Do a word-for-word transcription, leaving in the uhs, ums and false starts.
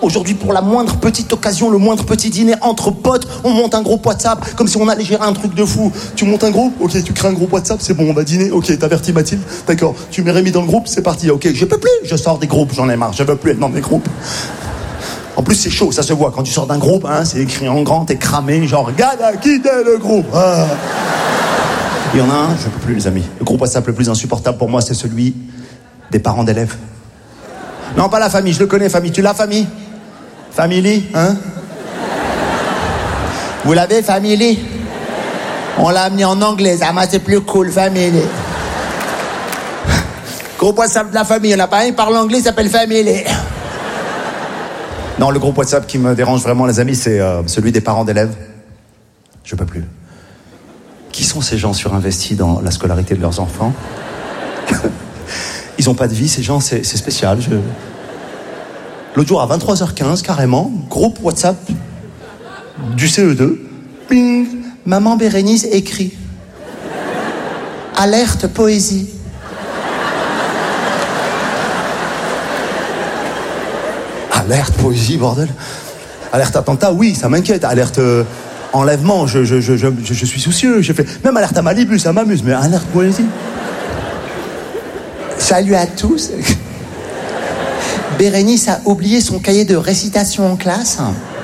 Aujourd'hui, pour la moindre petite occasion, le moindre petit dîner entre potes, on monte un groupe WhatsApp, comme si on allait gérer un truc de fou. Tu montes un groupe, ok, tu crées un groupe WhatsApp, c'est bon, on va dîner, ok, t'avertis Mathilde, d'accord. Tu mets Rémi dans le groupe, c'est parti, ok, je peux plus, je sors des groupes, j'en ai marre, je veux plus être dans des groupes. En plus, c'est chaud, ça se voit, quand tu sors d'un groupe, hein, c'est écrit en grand, t'es cramé, genre, regarde à quitter le groupe. Ah. Il y en a un, je peux plus, les amis. Le groupe WhatsApp le plus insupportable pour moi, c'est celui des parents d'élèves. Non, pas la famille, je le connais, famille. Tu l'as, famille? Family, hein? Vous l'avez, family? On l'a amené en anglais, ça m'a, c'est plus cool, family. Groupe WhatsApp de la famille, il n'y en a pas un, il parle anglais, il s'appelle family. Non, le groupe WhatsApp qui me dérange vraiment, les amis, c'est euh, celui des parents d'élèves. Je peux plus. Qui sont ces gens surinvestis dans la scolarité de leurs enfants? Ils ont pas de vie, ces gens, c'est, c'est spécial. Je... L'autre jour, à vingt-trois heures quinze, carrément, groupe WhatsApp du C E deux. Ping, maman Bérénice écrit. Alerte poésie. Alerte poésie, bordel. Alerte attentat, oui, ça m'inquiète. Alerte euh, enlèvement, je, je, je, je, je suis soucieux. J'ai fait... Même alerte à Malibu, ça m'amuse, mais alerte poésie. Salut à tous. Bérénice a oublié son cahier de récitation en classe.